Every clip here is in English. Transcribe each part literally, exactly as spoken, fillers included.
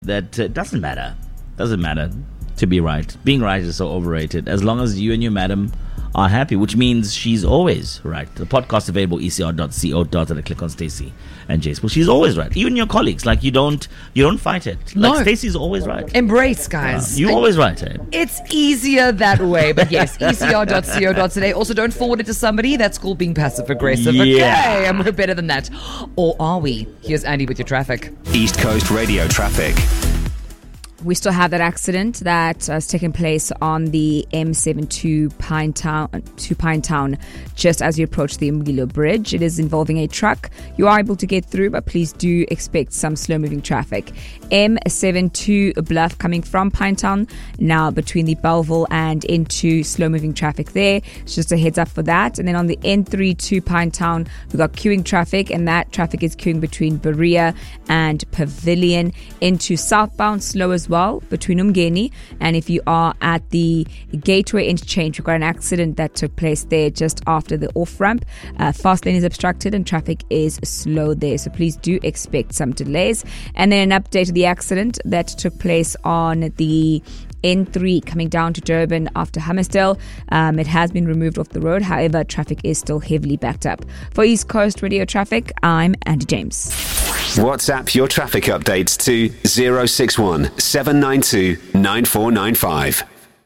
that it doesn't matter. Doesn't matter to be right. Being right is so overrated. As long as you and your madam are happy, which means she's always right. The podcast available e c r dot co dot za. Click on Stacey and Jace. Well, she's always right. Even your colleagues, like you don't you don't fight it. Like No. Stacey's always right. Embrace, guys. Yeah, you're And always right. Eh? It's easier that way. But yes, e c r dot co dot za. Also, don't forward it to somebody. That's called being passive aggressive. Yeah. Okay, and we're better than that. Or are we? Here's Andy with your traffic. East Coast Radio traffic. We still have that accident that has taken place on the M seventy-two Pinetown to Pinetown just as you approach the Umgilo Bridge. It is involving a truck. You are able to get through, but please do expect some slow-moving traffic. M seventy-two Bluff coming from Pinetown, now between the Belleville and into slow-moving traffic there. It's just a heads up for that. And then on the N three to Pinetown, we've got queuing traffic, and that traffic is queuing between Berea and Pavilion into southbound, slow as well between Umgeni. And if you are at the Gateway interchange, we've got an accident that took place there just after the off ramp. Uh, fast lane is obstructed and traffic is slow there, so please do expect some delays. And then an update of the accident that took place on the N three coming down to Durban after Hammersdale. Um, it has been removed off the road. However, traffic is still heavily backed up. For East Coast Radio Traffic, I'm Andy James. WhatsApp your traffic updates to zero six one seven nine two nine four nine five.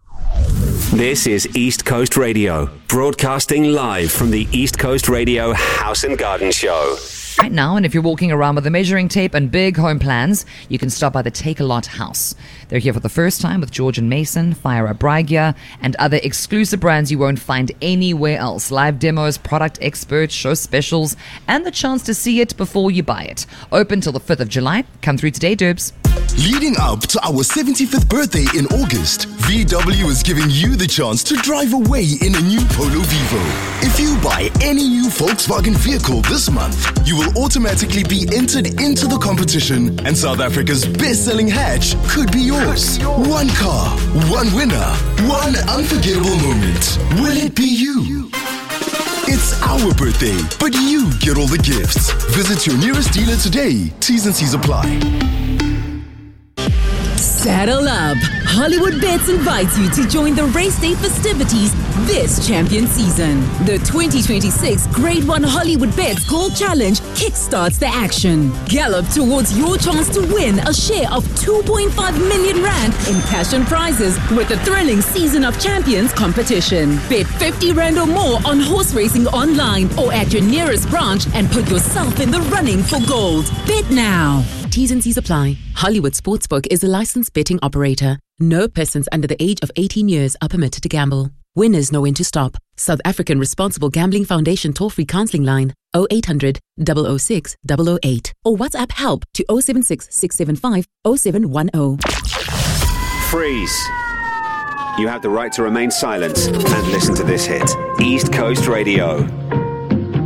This is East Coast Radio, broadcasting live from the East Coast Radio House and Garden Show. Right now, and if you're walking around with a measuring tape and big home plans, you can stop by the Take A Lot House. They're here for the first time with George and Mason, Fire Up Brygger, and other exclusive brands you won't find anywhere else. Live demos, product experts, show specials, and the chance to see it before you buy it. Open till the fifth of July. Come through today, Derbs. Leading up to our seventy-fifth birthday in August, V W is giving you the chance to drive away in a new Polo Vivo. If you buy any new Volkswagen vehicle this month, you will automatically be entered into the competition, and South Africa's best-selling hatch could be yours. One car, one winner, one unforgettable moment. Will it be you? It's our birthday, but you get all the gifts. Visit your nearest dealer today. T's and C's apply. Saddle up! Hollywood Bets invites you to join the race day festivities this champion season. The twenty twenty-six Grade one Hollywood Bets Gold Challenge kickstarts the action. Gallop towards your chance to win a share of two point five million rand in cash and prizes with the thrilling Season of Champions competition. Bet fifty rand or more on horse racing online or at your nearest branch and put yourself in the running for gold. Bet now! T's and C's apply. Hollywood Sportsbook is a licensed betting operator. No persons under the age of eighteen years are permitted to gamble. Winners know when to stop. South African Responsible Gambling Foundation toll-free counseling line oh eight hundred, double oh six, double oh eight or WhatsApp help to oh seven six, six seven five, oh seven one oh. Freeze. You have the right to remain silent and listen to this hit. East Coast Radio.